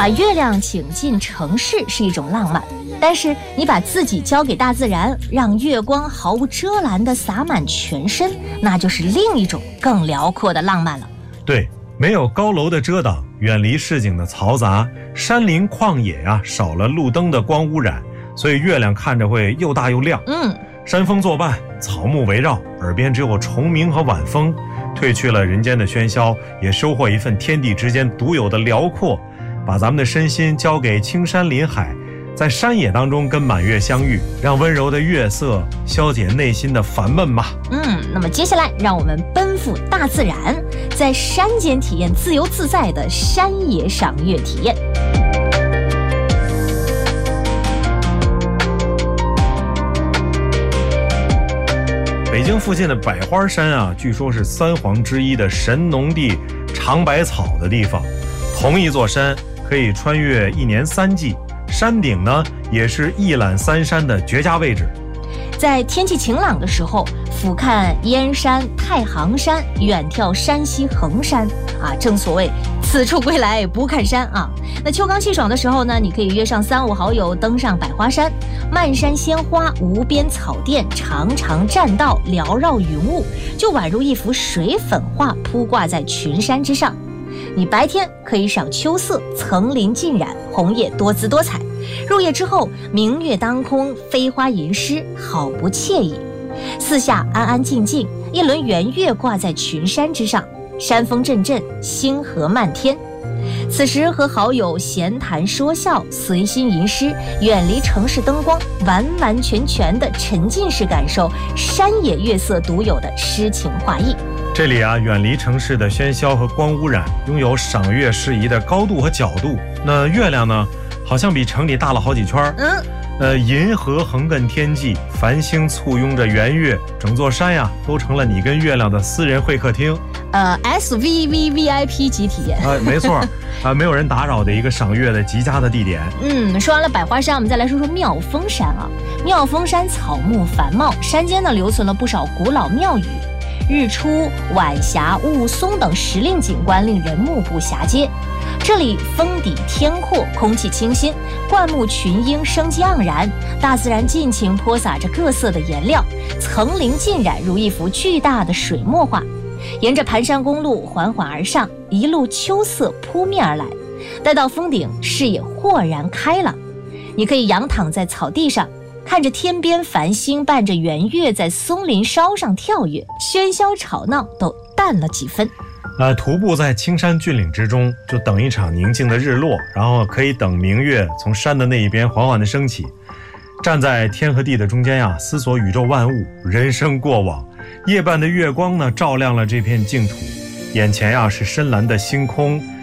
把月亮请进城市是一种浪漫，但是你把自己交给大自然，让月光毫无遮拦地洒满全身，那就是另一种更辽阔的浪漫了。 对，没有高楼的遮挡，远离市井的嘈杂，山林旷野少了路灯的光污染，所以月亮看着会又大又亮。山峰作伴，草木围绕，耳边只有虫鸣和晚风，褪去了人间的喧嚣，也收获一份天地之间独有的辽阔。把咱们的身心交给青山林海，在山野当中跟满月相遇，让温柔的月色消解内心的烦闷吧。 那么接下来让我们奔赴大自然，在山间体验自由自在的山野赏月体验。 北京附近的百花山据说是三皇之一的神农地尝百草的地方。同一座山可以穿越1年3季，山顶呢也是一览三山的绝佳位置。 在天气晴朗的时候，俯瞰燕山、太行山，远眺山西衡山正所谓此处归来不看山那秋刚气爽的时候呢，你可以约上3、5好友登上百花山，漫山鲜花，无边草甸，长长栈道缭绕云雾，就宛如一幅水粉画铺挂在群山之上。你白天可以赏秋色，层林尽染，红叶多姿多彩；入夜之后，明月当空，飞花吟诗，好不惬意。四下安安静静，一轮圆月挂在群山之上，山风阵阵，星河漫天。此时和好友闲谈说笑，随心吟诗，远离城市灯光，完完全全的沉浸式感受山野月色独有的诗情画意。 这里远离城市的喧嚣和光污染，拥有赏月适宜的高度和角度。那月亮呢，好像比城里大了好几圈。银河横亘天际，繁星簇拥着圆月，整座山都成了你跟月亮的私人会客厅。 SVVVIP 级体验。 没错，没有人打扰的一个赏月的极佳的地点。 说完了百花山，我们再来说说妙峰山妙峰山草木繁茂，山间呢留存了不少古老庙宇。日出、晚霞、雾凇等时令景观令人目不暇接。这里峰底天阔，空气清新，灌木群英生机盎然，大自然尽情泼洒着各色的颜料，层林尽染，如一幅巨大的水墨画。沿着盘山公路缓缓而上，一路秋色扑面而来。待到峰顶，视野豁然开朗，你可以仰躺在草地上，看着天边繁星伴着圆月在松林梢上跳跃，喧嚣吵闹都淡了几分。 徒步在青山峻岭之中，就等一场宁静的日落，然后可以等明月从山的那一边缓缓地升起。站在天和地的中间思索宇宙万物，人生过往。夜半的月光呢，照亮了这片净土，眼前是深蓝的星空，